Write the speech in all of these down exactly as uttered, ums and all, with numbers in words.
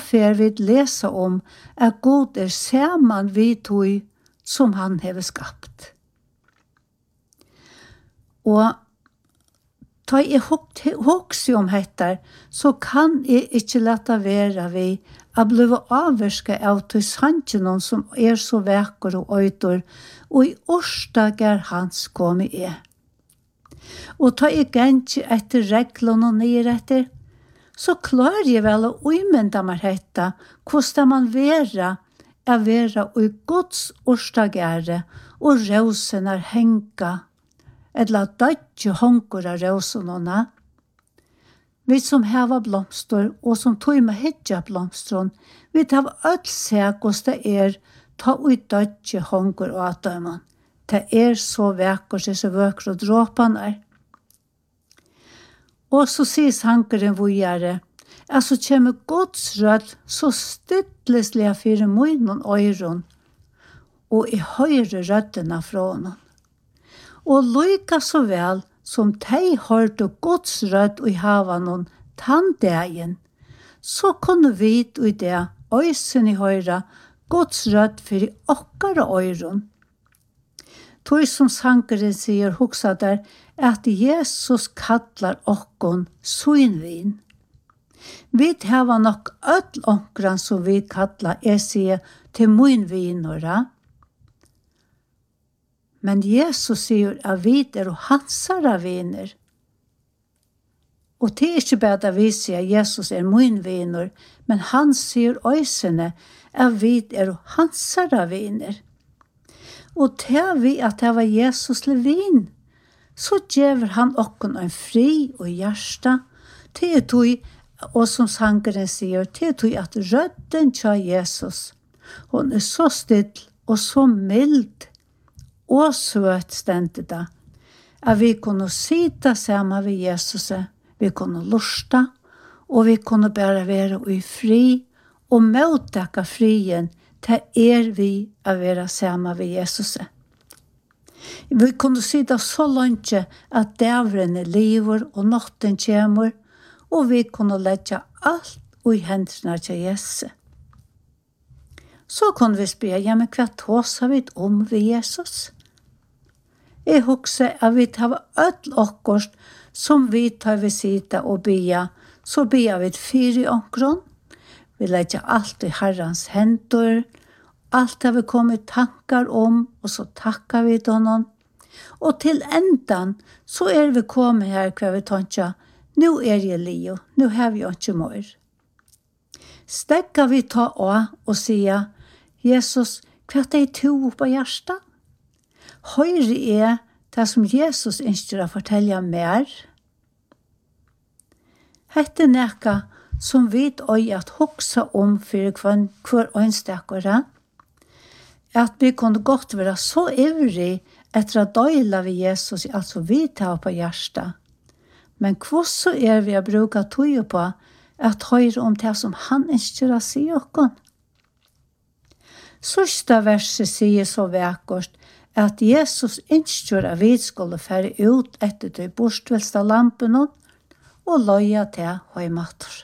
fer vi lesa om at God er saman vi tog som han hever skapt. Og ta jeg hokse om hettar, så kan jeg ikke lette være vi a blive avverska av til sannsjonen som er så vekker og øytor, og i årsdager hans kom i er. Og ta jeg gensje etter reglene og nye etter, så klarer jeg vel å umynda meg hetta, hvordan man vera er vera og Guds årsdagere, og rosen er henga, eller dødje hongur av rosenåna. Vi som heva blomster, og som tog med hedja blomstron, vi tar øll seg hos det er, ta ut dødje hongur og atøymon. Det er så vekker seg så vøker og dråpan er. Og så sier sankeren vujare, at så kommer Guds rød så stidleslige fyrir munnen øyron, og i høyre røddena fra honom. Og lykka så vel som de hørte Guds rød i havanon tanndegen, så kunne vi i det øysen i høyre Guds rød fyrir okkara øyron. Tog som sankeren sier hoksa der, at Jesus kallar okkon suinvin. Vi hava nok öll onkran som vi kallar jeg sier til muinvinora. Men Jesus sier at vi er hansara viner. Og det er ikke bare at vi sier at Jesus er muinvinor, men han sier øysene at vi er hansara viner. Og til vi at det var Jesus til vin, så gjever han okkon en fri og hjärsta, til tog, og som sangeren sier, til tog at rødden tja Jesus, hun er så still og så mild og søt stendet da, at vi kunne sita sammen ved Jesus, vi kunne lusta, og vi kunne bare være i fri, og møttekka frien, til er vi å være sammen ved Jesus. Vi kunne sida så langt at dævren er liver og natten kommer, og vi kunne legge alt i hendene til Jesus. Så kunne vi spørre, ja, men hva tåser vi om ved Jesus? Jeg husker at vi tar ødel akkurat som vi tar ved sida og bia, så bia vi fire omkron. Vi legger alt i Herrens hender, alt har vi kommet tankar om, og så takkar vi til honom. Og til endan, så er vi kommet her hver vi tankar, nå er jeg lio, nå har vi ikke mer. Stekka vi ta av og sier, Jesus, hva er det to på hjertet? Høyre er det som Jesus ønsker å fortelle mer. Hette nekka som vi øy at hoksa om for hver, hver øynstekkere, at vi kunne godt være så ivrig etter å døyla ved Jesus, altså vi tar på hjertet. Men hvordan er vi å bruke tog på at høre om det som han ønsker å si oss? Sørste verset sier så vekkert at Jesus ønsker at vi skulle fære ut etter de bortvelste lampene og løye til høymatter.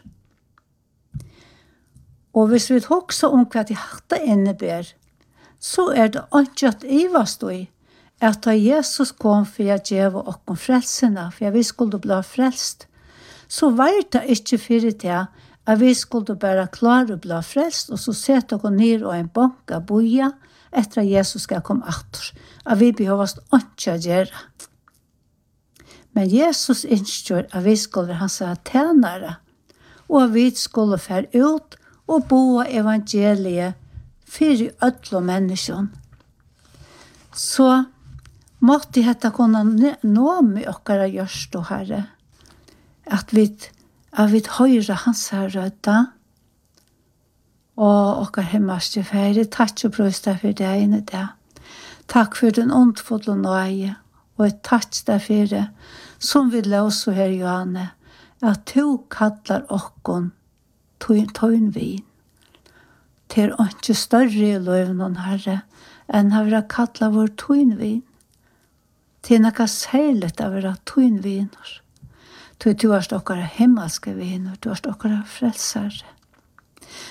Og hvis vi også om hva de hatt innebærer, så er det ikke at ivast i at da Jesus kom for å gjøre oss frelsene, for vi skulle bli frelst, så var det ikke for det at vi skulle bare klare å bli frelst, og så sette oss ned og en bank av boja etter at Jesus skal komme etter, at vi behøver ikke å gjøre. Men Jesus ønsker at vi skulle være hans tjenere, og at vi skulle fære ut og bo evangeliet for ødel og mennesker. Så måtte dette kunne nå med okkara gjørst og herre, at vi, at vi høyre hans herrødda, og okkar himmelske ferie, takk og prøys deg for deg inne der. Takk for den åndfulle nøye, og et takk deg for det, som vi løser her, Johanne, at du kallar okkon tøynvin. Det er ikke større i løven, herre, enn å være kallet vår tøynvin. Det er noe særlig å være tøynviner. Du er stokkere himmelske viner, du er stokkere frelsere.